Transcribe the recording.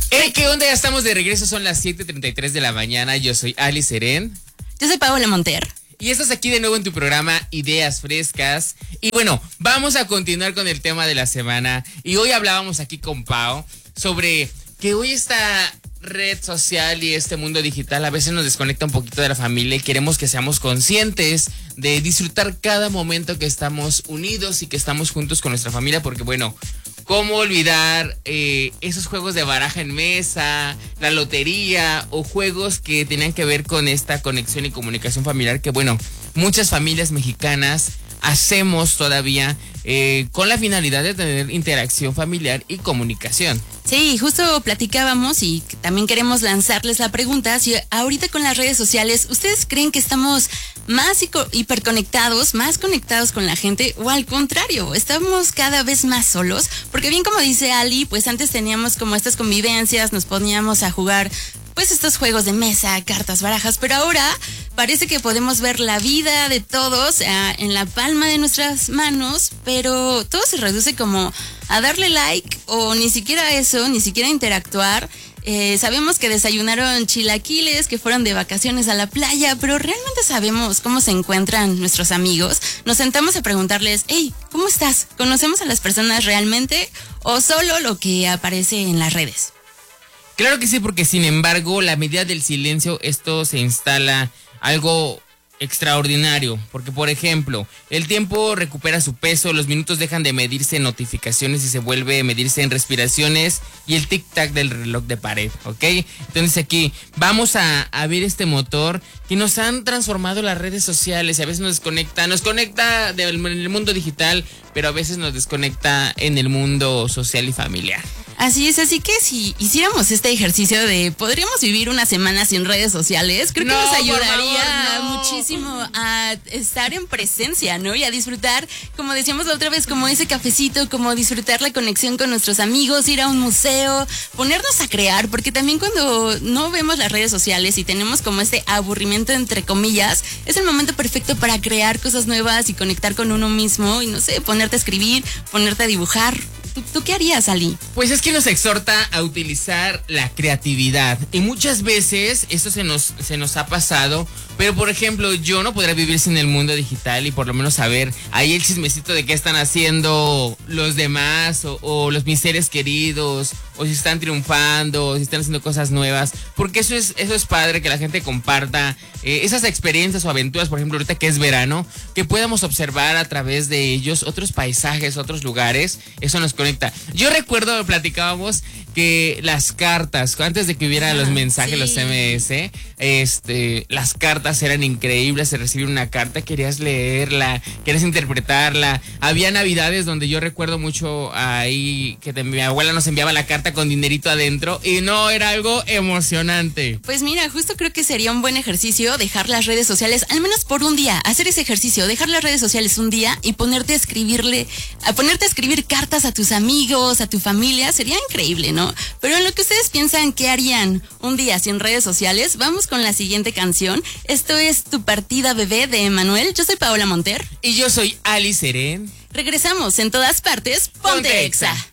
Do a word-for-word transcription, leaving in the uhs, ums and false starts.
Hey, ¿qué onda? Ya estamos de regreso, son las siete treinta y tres de la mañana. Yo soy Ali Serén. Yo soy Paola Monter. Y estás aquí de nuevo en tu programa Ideas Frescas. Y bueno, vamos a continuar con el tema de la semana. Y hoy hablábamos aquí con Pao sobre que hoy esta red social y este mundo digital a veces nos desconecta un poquito de la familia y queremos que seamos conscientes de disfrutar cada momento que estamos unidos y que estamos juntos con nuestra familia, porque bueno, ¿cómo olvidar eh, esos juegos de baraja en mesa, la lotería o juegos que tenían que ver con esta conexión y comunicación familiar que bueno, muchas familias mexicanas hacemos todavía eh, con la finalidad de tener interacción familiar y comunicación? Sí, justo platicábamos y también queremos lanzarles la pregunta, si ahorita con las redes sociales, ¿ustedes creen que estamos más hiperconectados, más conectados con la gente o al contrario, estamos cada vez más solos? Porque bien como dice Ali, pues antes teníamos como estas convivencias, nos poníamos a jugar pues estos juegos de mesa, cartas, barajas, pero ahora parece que podemos ver la vida de todos eh, en la palma de nuestras manos, pero todo se reduce como a darle like o ni siquiera eso, ni siquiera interactuar. Eh, sabemos que desayunaron chilaquiles, que fueron de vacaciones a la playa, pero realmente sabemos cómo se encuentran nuestros amigos. Nos sentamos a preguntarles, hey, ¿cómo estás? ¿Conocemos a las personas realmente o solo lo que aparece en las redes? Claro que sí, porque sin embargo, la medida del silencio, esto se instala algo extraordinario, porque por ejemplo, el tiempo recupera su peso, los minutos dejan de medirse en notificaciones y se vuelve a medirse en respiraciones y el tic-tac del reloj de pared, ¿ok? Entonces aquí vamos a, a ver este motor que nos han transformado las redes sociales y a veces nos desconecta, nos conecta del, en el mundo digital, pero a veces nos desconecta en el mundo social y familiar. Así es, así que si hiciéramos este ejercicio de podríamos vivir una semana sin redes sociales, creo que no, nos ayudaría favor, no. muchísimo a estar en presencia, ¿no? Y a disfrutar, como decíamos la otra vez, como ese cafecito, como disfrutar la conexión con nuestros amigos, ir a un museo, ponernos a crear, porque también cuando no vemos las redes sociales y tenemos como este aburrimiento entre comillas, es el momento perfecto para crear cosas nuevas y conectar con uno mismo y no sé, ponerte a escribir, ponerte a dibujar. ¿Tú, ¿Tú qué harías, Ali? Pues es que nos exhorta a utilizar la creatividad y muchas veces esto se nos, se nos ha pasado, pero por ejemplo yo no podría vivir sin el mundo digital y por lo menos saber ahí el chismecito de qué están haciendo los demás o, o los mis seres queridos o si están triunfando o si están haciendo cosas nuevas, porque eso es, eso es padre que la gente comparta eh, esas experiencias o aventuras, por ejemplo ahorita que es verano, que podamos observar a través de ellos otros paisajes, otros lugares, eso nos conecta. Yo recuerdo, platicábamos que las cartas, antes de que hubiera ah, los mensajes, sí. los eme ese, este, las cartas eran increíbles, de recibir una carta, querías leerla, querías interpretarla. Había navidades donde yo recuerdo mucho ahí que te, mi abuela nos enviaba la carta con dinerito adentro y no, era algo emocionante. Pues mira, justo creo que sería un buen ejercicio dejar las redes sociales, al menos por un día, hacer ese ejercicio, dejar las redes sociales un día y ponerte a escribirle, a ponerte a escribir cartas a tus amigos, a tu familia, sería increíble, ¿no? Pero en lo que ustedes piensan, ¿qué harían un día sin redes sociales? Vamos con la siguiente canción. Esto es Tu Partida Bebé de Emanuel. Yo soy Paola Monter. Y yo soy Ali Serén. Regresamos en todas partes. Ponte, Ponte Exa.